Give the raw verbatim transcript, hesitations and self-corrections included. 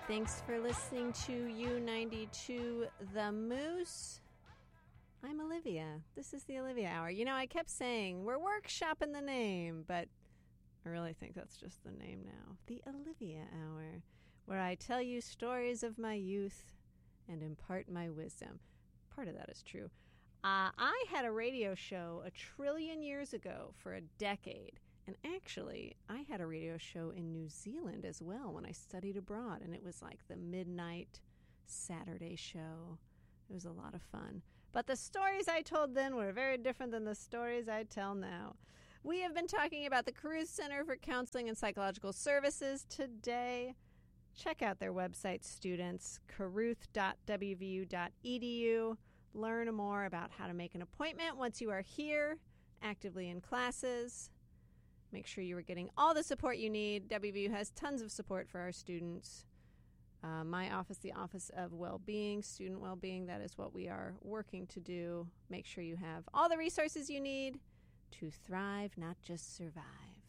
Thanks for listening to U ninety-two The Moose. I'm Olivia. This is the Olivia Hour. You know, I kept saying we're workshopping the name, but I really think that's just the name now. The Olivia Hour, where I tell you stories of my youth and impart my wisdom. Part of that is true. Uh, I had a radio show a trillion years ago for a decade. And actually, I had a radio show in New Zealand as well when I studied abroad. And it was like the midnight Saturday show. It was a lot of fun. But the stories I told then were very different than the stories I tell now. We have been talking about the Caruth Center for Counseling and Psychological Services today. Check out their website, students, caruth dot w v u dot e d u. Learn more about how to make an appointment once you are here, actively in classes. Make sure you are getting all the support you need. W V U has tons of support for our students. Uh, my office, the Office of Wellbeing, Student Wellbeing, that is what we are working to do. Make sure you have all the resources you need to thrive, not just survive.